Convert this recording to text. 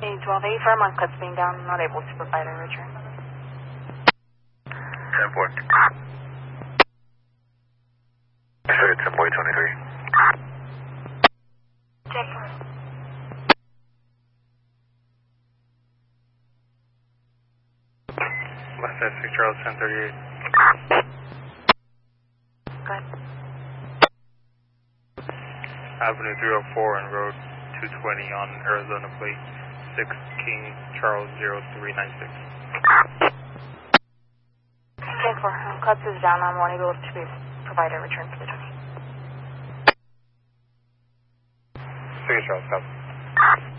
12A, firm on cuts being down, not able to provide a return. 10-4. Sorry, it's Boy 23. Check. West side 6 Charles 1038. Good. Avenue 304 and Road 220 on Arizona Plate 6 King Charles 0396. 10-4, cuts is down, I'm unable to provide a return for the 20. 6 Charles, copy.